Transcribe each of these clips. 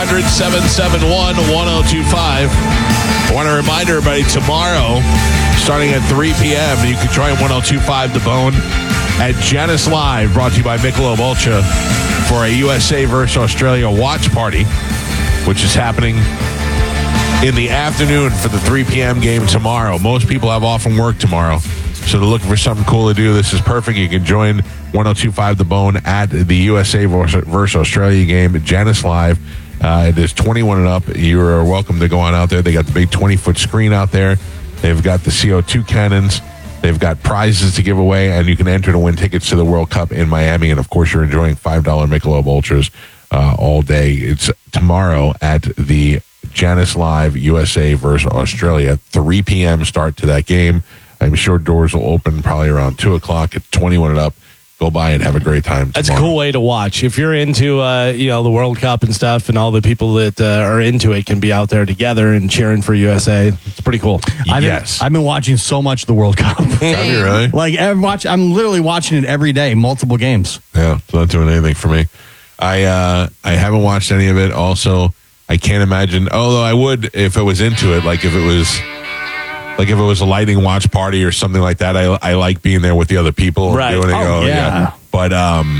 1-800-771-1025. I want to remind everybody, tomorrow, starting at 3 p.m., you can join 1025 The Bone at Janice Live, brought to you by Michelob Ultra, for a USA versus Australia watch party, which is happening in the afternoon for the 3 p.m. game tomorrow. Most people have off from work tomorrow, so they're looking for something cool to do. This is perfect. You can join 1025 The Bone at the USA versus Australia game at Janice Live. It is 21 and up. You are welcome to go on out there. They got the big 20-foot screen out there. They've got the CO2 cannons. They've got prizes to give away, and you can enter to win tickets to the World Cup in Miami. And, of course, you're enjoying $5 Michelob Ultras all day. It's tomorrow at the Janice Live, USA versus Australia. 3 p.m. start to that game. I'm sure doors will open probably around 2 o'clock at 21 and up. Go by and have a great time tomorrow. That's a cool way to watch. If you're into the World Cup and stuff, and all the people that are into it can be out there together and cheering for USA, it's pretty cool. I've been watching so much the World Cup. Have you really? Like I'm literally watching it every day, multiple games. Yeah, it's not doing anything for me. I haven't watched any of it. Also, I can't imagine. Although I would if I was into it, like if it was a lighting watch party or something like that. I like being there with the other people. Right. Doing it. Yeah. But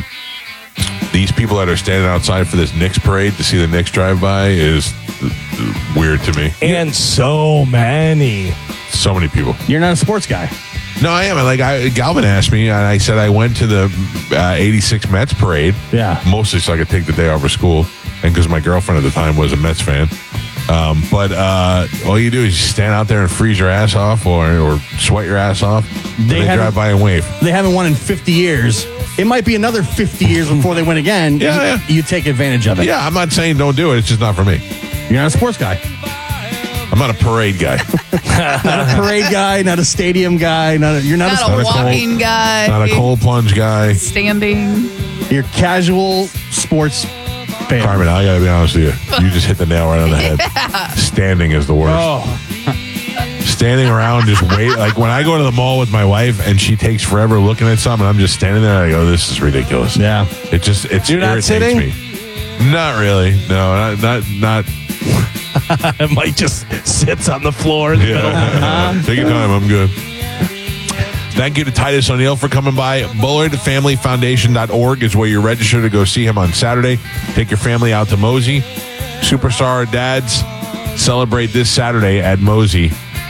these people that are standing outside for this Knicks parade to see the Knicks drive by is weird to me. And so many people. You're not a sports guy. No, I am. Galvin asked me, and I said I went to the 86 Mets parade. Yeah. Mostly so I could take the day off of school, and because my girlfriend at the time was a Mets fan. But all you do is just stand out there and freeze your ass off or sweat your ass off. They drive by and wave. They haven't won in 50 years. It might be another 50 years before they win again. Yeah. You take advantage of it. Yeah, I'm not saying don't do it. It's just not for me. You're not a sports guy. I'm not a parade guy. Not a parade guy, not a stadium guy. You're not a walking guy. Not a cold plunge guy. Standing. You're casual sports fan. Carmen, I got to be honest with you. You just hit the nail right on the head. Standing is the worst. Oh. Standing around, just wait. Like when I go to the mall with my wife and she takes forever looking at something, I'm just standing there and I go, this is ridiculous. Yeah. It You're not irritates sitting? me. Not really. No, not. Mike just sits on the floor in the middle. Take your time. I'm good. Thank you to Titus O'Neill for coming by. BullardFamilyFoundation.org is where you're registered to go see him on Saturday. Take your family out to Mosey. Superstar dads celebrate this Saturday at Mosey.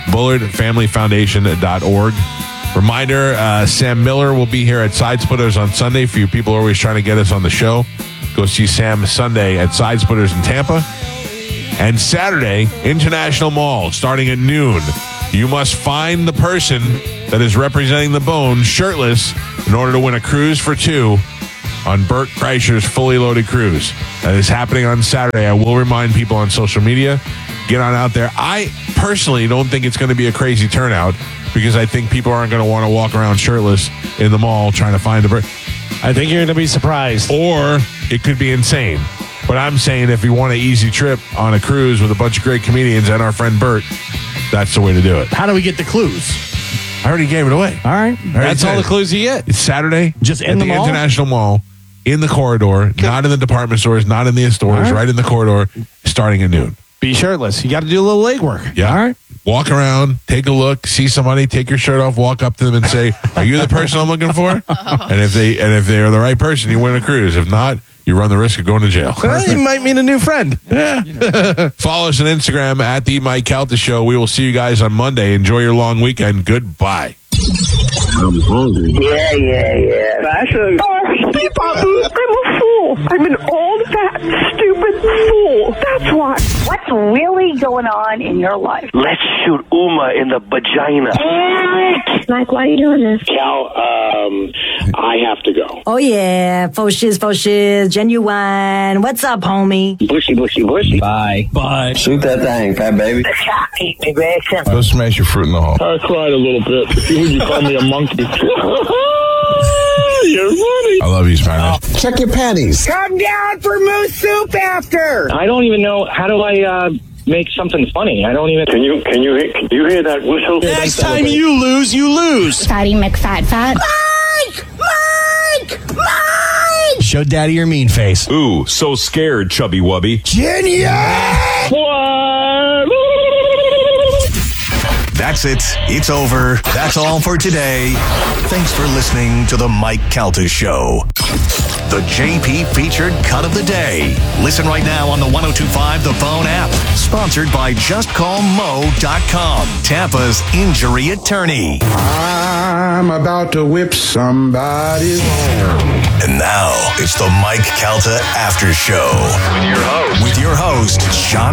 BullardFamilyFoundation.org. Reminder, Sam Miller will be here at Side Splitters on Sunday. For you people who are always trying to get us on the show, go see Sam Sunday at Side Splitters in Tampa. And Saturday, International Mall, starting at noon. You must find the person that is representing the Bone shirtless in order to win a cruise for two on Bert Kreischer's Fully Loaded Cruise. That is happening on Saturday. I will remind people on social media, get on out there. I personally don't think it's going to be a crazy turnout because I think people aren't going to want to walk around shirtless in the mall trying to find the Bert. I think you're going to be surprised. Or it could be insane. But I'm saying if you want an easy trip on a cruise with a bunch of great comedians and our friend Bert, that's the way to do it. How do we get the clues? I already gave it away. All right. That's all the clues you get. It's Saturday. Just in at the mall? International Mall, in the corridor, not in the department stores, not in the stores, right in the corridor, starting at noon. Be shirtless. You got to do a little legwork. Yeah. All right. Walk around, take a look, see somebody, take your shirt off, walk up to them and say, "Are you the person I'm looking for?" And if they're the right person, you win a cruise. If not, you run the risk of going to jail. Well, you might meet a new friend. Yeah. Follow us on Instagram at the Mike Calta Show. We will see you guys on Monday. Enjoy your long weekend. Goodbye. I'm hungry. Yeah. Fashion. Steve Babu, I'm a fool. I'm an old, fat, stupid fool. That's why. What's really going on in your life? Let's shoot Uma in the vagina. Mike, why are you doing this? Cal, I have to go. Oh, yeah. Faux shiz, genuine. What's up, homie? Bushy. Bye. Shoot that thing, fat baby. Go smash your fruit in the hall. I cried a little bit. You call me a monkey. You're funny. I love you, Spanish. Check your panties. Come down for moose soup after. I don't even know, how do I make something funny? I don't even... Can you hear that whistle? Next time you lose. Fatty McFat. Show Daddy your mean face. Ooh, so scared, chubby wubby. That's it. It's over. That's all for today. Thanks for listening to the Mike Calta Show. The JP featured cut of the day. Listen right now on the 102.5 The Phone app. Sponsored by JustCallMo.com, Tampa's injury attorney. I'm about to whip somebody's. And now it's the Mike Calta After Show. With your host, Johnny.